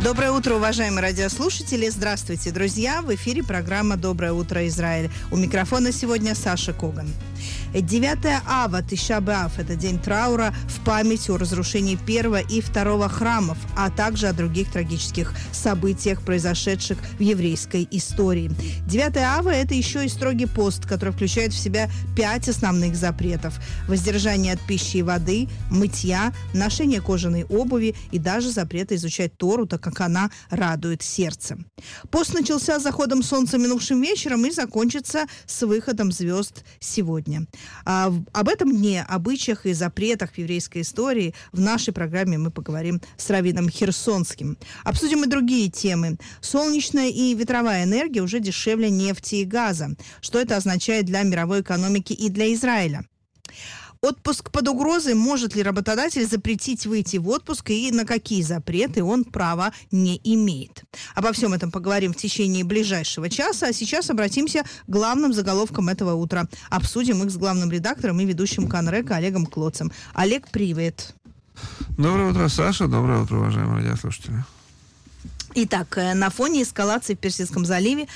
Доброе утро, уважаемые радиослушатели. Здравствуйте, друзья. В эфире программа «Доброе утро, Израиль». У микрофона сегодня Саша Коган. 9 ава, Тиша б'Ав – это день траура в память о разрушении первого и второго храмов, а также о других трагических событиях, произошедших в еврейской истории. 9 ава – это еще и строгий пост, который включает в себя 5 основных запретов: воздержание от пищи и воды, мытья, ношение кожаной обуви и даже запрета изучать Тору, так как она радует сердце. Пост начался с заходом солнца минувшим вечером и закончится с выходом звезд сегодня. Об этом дне, обычаях и запретах в еврейской истории в нашей программе мы поговорим с раввином Херсонским. Обсудим и другие темы. Солнечная и ветровая энергия уже дешевле нефти и газа. Что это означает для мировой экономики и для Израиля? Отпуск под угрозой. Может ли работодатель запретить выйти в отпуск и на какие запреты он права не имеет? Обо всем этом поговорим в течение ближайшего часа. А сейчас обратимся к главным заголовкам этого утра. Обсудим их с главным редактором и ведущим Канрека Олегом Клоцем. Олег, привет. Доброе утро, Саша. Доброе утро, уважаемые радиослушатели. Итак, на фоне эскалации в Персидском заливе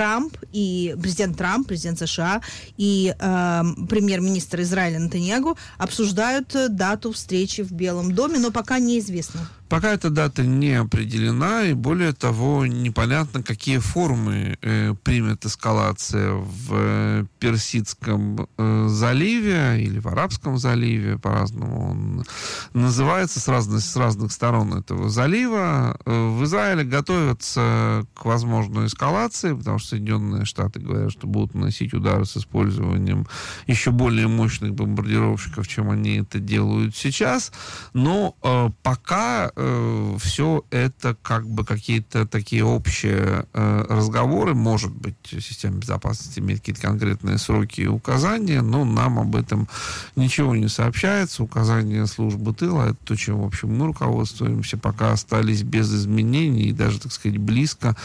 президент США и премьер-министр Израиля Нетаньяху обсуждают дату встречи в Белом доме, но пока неизвестно. Пока эта дата не определена, и более того, непонятно, какие формы примет эскалация в Персидском заливе или в Арабском заливе, по-разному он называется, с разных сторон этого залива. В Израиле готовятся к возможной эскалации, потому что Соединенные Штаты говорят, что будут наносить удары с использованием еще более мощных бомбардировщиков, чем они это делают сейчас. Но пока все это как бы какие-то такие общие разговоры. Может быть, система безопасности имеет какие-то конкретные сроки и указания, но нам об этом ничего не сообщается. Указания службы тыла, это то, чем, в общем, мы руководствуемся, пока остались без изменений и даже, так сказать, близко